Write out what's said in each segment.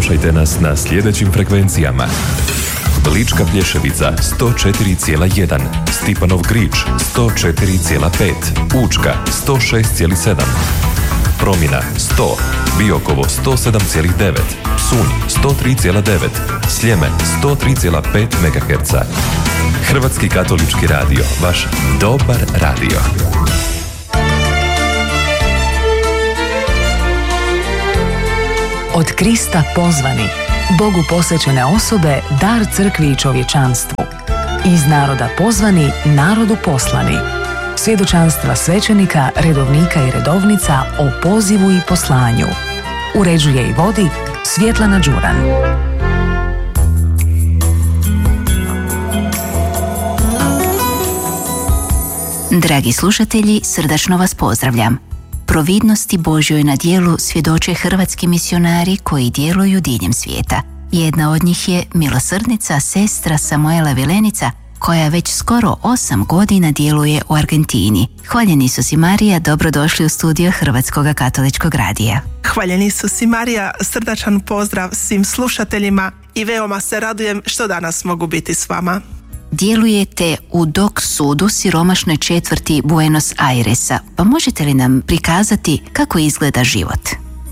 Slušajte nas na sljedećim frekvencijama: Lička Plješevica 104,1, Stipanov Grič 104,5, Učka 106,7, Promina 100, Biokovo 107,9, Psunj 103,9, Sljeme 103,5 MHz. Hrvatski katolički radio, vaš dobar radio. Od Krista pozvani, Bogu posvećene osobe, dar crkvi i čovječanstvu. Iz naroda pozvani, narodu poslani. Svjedočanstva svećenika, redovnika i redovnica o pozivu i poslanju. Uređuje i vodi Svjetlana Đuran. Dragi slušatelji, srdačno vas pozdravljam. Providnosti Božjoj na djelu svjedoče hrvatski misionari koji djeluju diljem svijeta. Jedna od njih je milosrdnica sestra Samuela Vilenica, koja već skoro 8 godina djeluje u Argentini. Hvaljeni Isus i Marija, dobrodošli u studio Hrvatskog katoličkog radija. Hvaljeni Isus i Marija, srdačan pozdrav svim slušateljima i veoma se radujem što danas mogu biti s vama. Djelujete u DOC sudu siromašnoj četvrti Buenos Airesa, pa možete li nam prikazati kako izgleda život?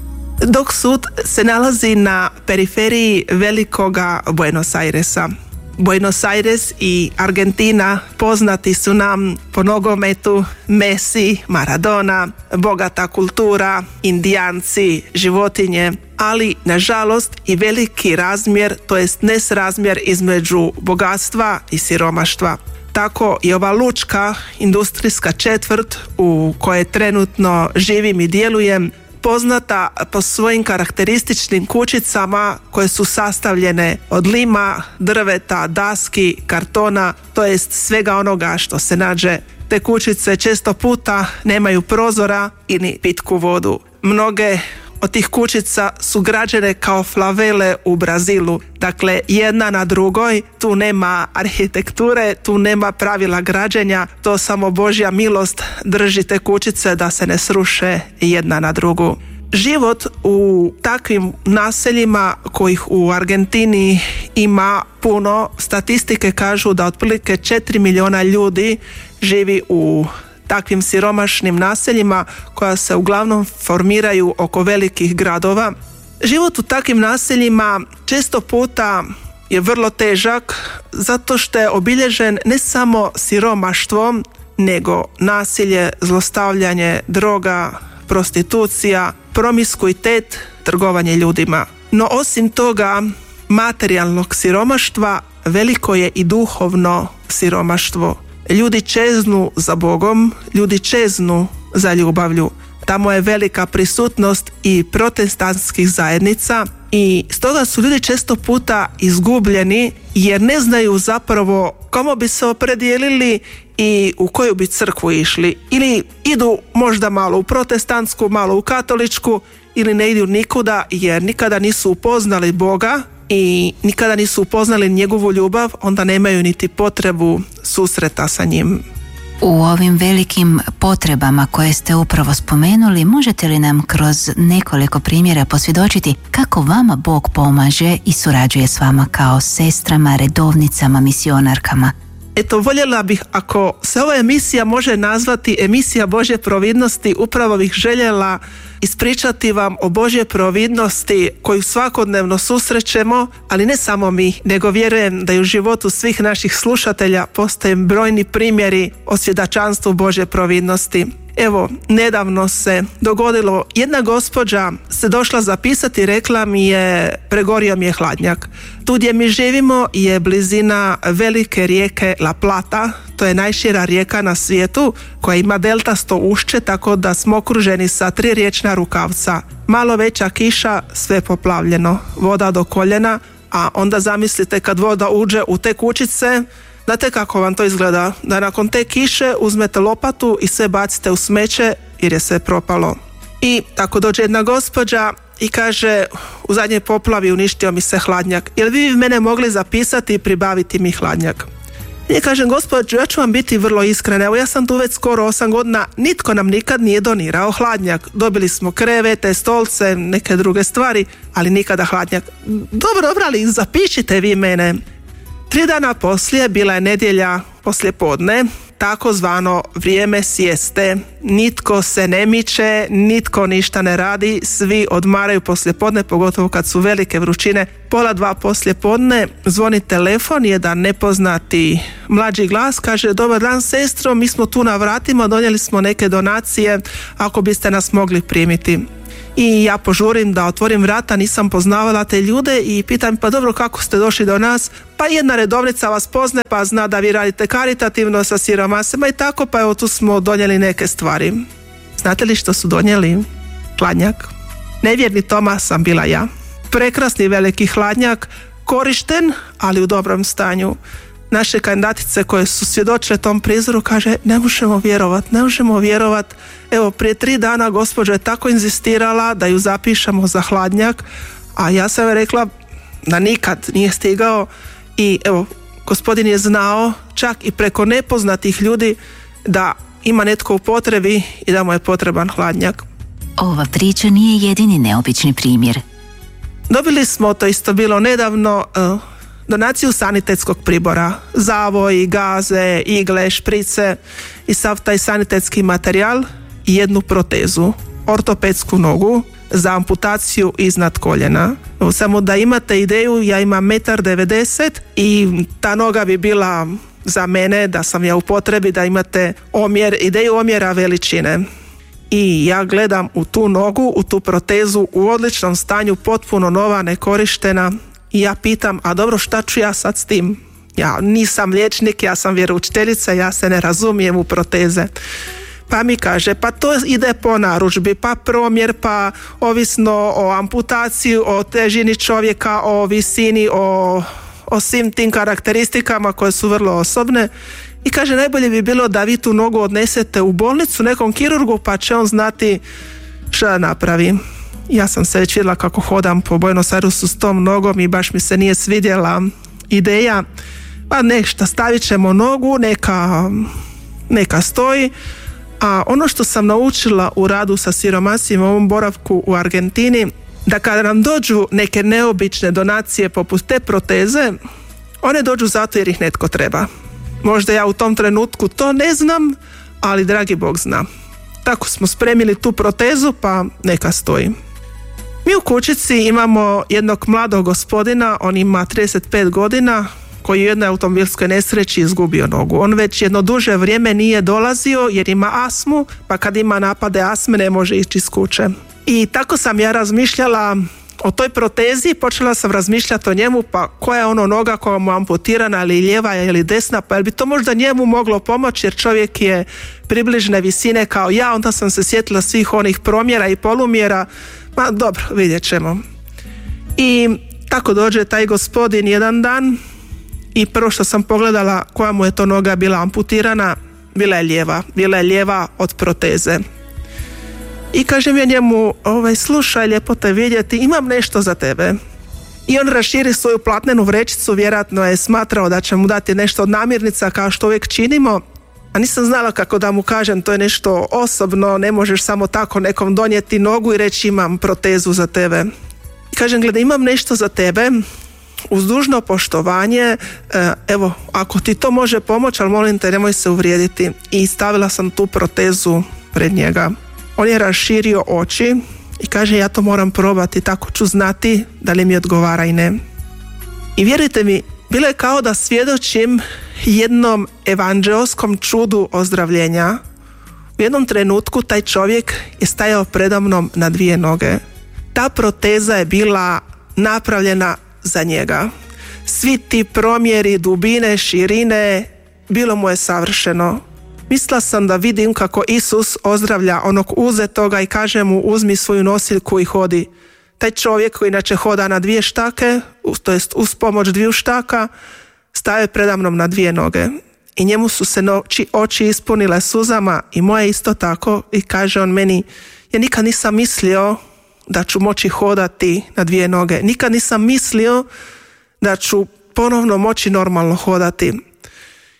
DOC sud se nalazi na periferiji velikoga Buenos Airesa. Buenos Aires i Argentina poznati su nam po nogometu, Messi, Maradona, bogata kultura, Indijanci, životinje, ali nažalost i veliki razmjer, to jest nesrazmjer između bogatstva i siromaštva. Tako i ova lučka industrijska četvrt u kojoj trenutno živim i djelujem poznata po svojim karakterističnim kućicama koje su sastavljene od lima, drveta, daski, kartona, to jest svega onoga što se nađe. Te kućice često puta nemaju prozora i ni pitku vodu. Mnoge od tih kućica su građene kao favele u Brazilu, dakle jedna na drugoj, tu nema arhitekture, tu nema pravila građenja, to samo Božja milost drži te kućice da se ne sruše jedna na drugu. Život u takvim naseljima kojih u Argentini ima puno, statistike kažu da otprilike 4 milijuna ljudi živi u takvim siromašnim naseljima koja se uglavnom formiraju oko velikih gradova. Život u takvim naseljima često puta je vrlo težak zato što je obilježen ne samo siromaštvom, nego nasilje, zlostavljanje, droga, prostitucija, promiskuitet, trgovanje ljudima. No osim toga materijalnog siromaštva, veliko je i duhovno siromaštvo. Ljudi čeznu za Bogom, ljudi čeznu za ljubavlju. Tamo je velika prisutnost i protestantskih zajednica i stoga su ljudi često puta izgubljeni jer ne znaju zapravo kome bi se opredijelili i u koju bi crkvu išli. Ili idu možda malo u protestantsku, malo u katoličku ili ne idu nikuda jer nikada nisu upoznali Boga i nikada nisu upoznali njegovu ljubav, onda nemaju niti potrebu susreta sa njim. U ovim velikim potrebama koje ste upravo spomenuli, možete li nam kroz nekoliko primjera posvjedočiti kako vama Bog pomaže i surađuje s vama kao sestrama, redovnicama, misionarkama? Eto, voljela bih ako se ova emisija može nazvati emisija Božje providnosti, upravo bih željela ispričati vam o Božje providnosti koju svakodnevno susrećemo, ali ne samo mi, nego vjerujem da i u životu svih naših slušatelja postoje brojni primjeri o svjedočanstvu Božje providnosti. Evo, nedavno se dogodilo, jedna gospođa se došla zapisati, rekla mi je, pregorio mi je hladnjak. Tu gdje mi živimo je blizina velike rijeke La Plata, to je najšira rijeka na svijetu koja ima deltasto ušće, tako da smo okruženi sa 3 riječna rukavca. Malo veća kiša, sve poplavljeno, voda do koljena, a onda zamislite kad voda uđe u te kućice, znate kako vam to izgleda? Da nakon te kiše uzmete lopatu i sve bacite u smeće jer je sve propalo. I tako dođe jedna gospođa i kaže, u zadnjoj poplavi uništio mi se hladnjak. Jel vi mene mogli zapisati i pribaviti mi hladnjak? I kažem, gospođo, ja ću vam biti vrlo iskrena. Evo, ja sam tu već skoro 8 godina, nitko nam nikad nije donirao hladnjak. Dobili smo krevete, stolce, neke druge stvari, ali nikada hladnjak. Dobro, ali zapišite vi mene. 3 dana poslije, bila je nedjelja poslijepodne, takozvano vrijeme sjeste. Nitko se ne miče, nitko ništa ne radi, svi odmaraju poslijepodne, pogotovo kad su velike vrućine. 1:30 poslijepodne zvoni telefon, jedan nepoznati mlađi glas, kaže: dobar dan sestro, mi smo tu na vratima, donijeli smo neke donacije, ako biste nas mogli primiti. I ja požurim da otvorim vrata, nisam poznavala te ljude i pitam, pa dobro, kako ste došli do nas? Pa jedna redovnica vas pozna, pa zna da vi radite karitativno sa siromasima i tako, pa evo tu smo donijeli neke stvari. Znate li što su donijeli? Hladnjak. Nevjerni Toma sam bila ja. Prekrasni veliki hladnjak, korišten, ali u dobrom stanju. Naše kandidatice koje su svjedočile tom prizoru kaže, ne možemo vjerovat. Evo, prije 3 dana gospođa je tako inzistirala da ju zapišemo za hladnjak, a ja sam rekla da nikad nije stigao i evo, gospodin je znao čak i preko nepoznatih ljudi da ima netko u potrebi i da mu je potreban hladnjak. Ova priča nije jedini neobični primjer. Dobili smo, to isto bilo nedavno, donaciju sanitetskog pribora, zavoj, gaze, igle, šprice i sav taj sanitetski materijal i jednu protezu, ortopedsku nogu za amputaciju iznad koljena. Samo da imate ideju, ja imam 1,90 m i ta noga bi bila za mene, da sam ja u potrebi, da imate ideju omjera veličine. I ja gledam u tu nogu, u tu protezu u odličnom stanju, potpuno nova, nekorištena. I ja pitam, a dobro, šta ću ja sad s tim? Ja nisam liječnik, ja sam vjeroučiteljica, ja se ne razumijem u proteze. Pa mi kaže, pa to ide po narudžbi, pa promjer, pa ovisno o amputaciji, o težini čovjeka, o visini, o svim tim karakteristikama koje su vrlo osobne. I kaže, najbolje bi bilo da vi tu nogu odnesete u bolnicu nekom kirurgu, pa će on znati što da napravi. Ja sam se već vidjela kako hodam po Buenos Airesu s tom nogom i baš mi se nije svidjela ideja. Pa nešto, stavit ćemo nogu, neka stoji. A ono što sam naučila u radu sa siromasima u ovom boravku u Argentini, da kada nam dođu neke neobične donacije poput te proteze, one dođu zato jer ih netko treba. Možda ja u tom trenutku to ne znam, ali dragi Bog zna. Tako smo spremili tu protezu, pa neka stoji. Mi u kućici imamo jednog mladog gospodina, on ima 35 godina, koji u jednoj automobilskoj nesreći izgubio nogu. On već jedno duže vrijeme nije dolazio jer ima astmu, pa kad ima napade astme ne može ići iz kuće. I tako sam ja razmišljala o toj protezi, počela sam razmišljati o njemu, pa koja je ono noga koja mu je amputirana, ili lijeva ili desna, pa jel bi to možda njemu moglo pomoći jer čovjek je približne visine kao ja. Onda sam se sjetila svih onih promjera i polumjera, ma dobro, vidjet ćemo. I tako dođe taj gospodin jedan dan i prvo što sam pogledala koja mu je to noga bila amputirana, bila je lijeva od proteze. I kažem ja njemu, slušaj, lijepo te vidjeti, imam nešto za tebe. I on raširi svoju platnenu vrećicu, vjerojatno je smatrao da će mu dati nešto od namirnica kao što uvijek činimo, a nisam znala kako da mu kažem, to je nešto osobno, ne možeš samo tako nekom donijeti nogu i reći imam protezu za tebe. I kažem, gledaj, imam nešto za tebe, uz dužno poštovanje, evo, ako ti to može pomoći, ali molim te, nemoj se uvrijediti. I stavila sam tu protezu pred njega. On je raširio oči i kaže, ja to moram probati, tako ću znati da li mi odgovara i ne. I vjerujte mi, bilo je kao da svjedočim jednom evanđeoskom čudu ozdravljenja. U jednom trenutku taj čovjek je stajao predamnom na 2 noge. Ta proteza je bila napravljena za njega. Svi ti promjeri, dubine, širine, bilo mu je savršeno. Mislila sam da vidim kako Isus ozdravlja onog uzetoga i kaže mu uzmi svoju nosiljku i hodi. Taj čovjek koji inače hoda na 2 štake, to jest uz pomoć 2 štaka, staje predamnom na 2 noge. I njemu su se oči ispunile suzama i moje isto tako. I kaže on meni, ja nikad nisam mislio da ću moći hodati na 2 noge. Nikad nisam mislio da ću ponovno moći normalno hodati.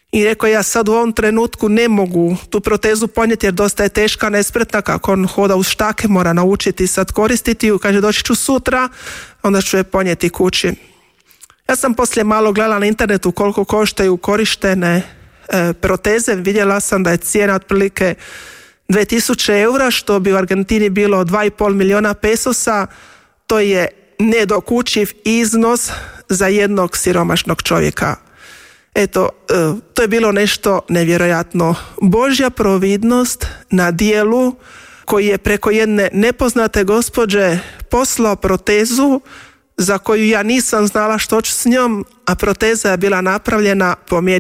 I rekao, ja sad u ovom trenutku ne mogu tu protezu ponijeti jer dosta je teška, nespretna, kako on hoda uz štake, mora naučiti sad koristiti ju. Kaže, doći ću sutra, onda ću je ponijeti kući. Ja sam poslije malo gledala na internetu koliko koštaju korištene proteze. Vidjela sam da je cijena otprilike 2000 eura, što bi u Argentini bilo 2,5 milijuna pesosa. To je nedokučiv iznos za jednog siromašnog čovjeka. Eto, to je bilo nešto nevjerojatno. Božja providnost na dijelu koji je preko jedne nepoznate gospođe poslao protezu za koju ja nisam znala što ću s njom, a proteza je bila napravljena po mjeri